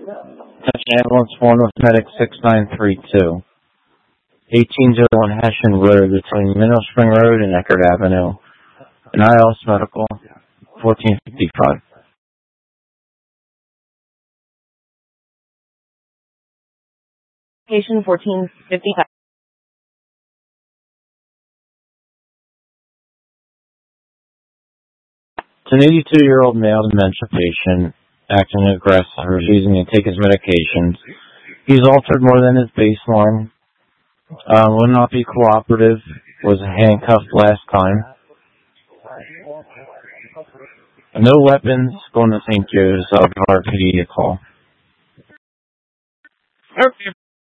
Attention ambulance 1 with medic 6932. 1801 Hessian Road between Mineral Spring Road and Eckerd Avenue. And ILS Medical 1455. Patient 1455. It's an 82-year-old male dementia patient acting aggressive, refusing to take his medications. He's altered more than his baseline. Will not be cooperative. Was handcuffed last time. No weapons. Going to St. Joe's. I'll give RPD a call. Okay.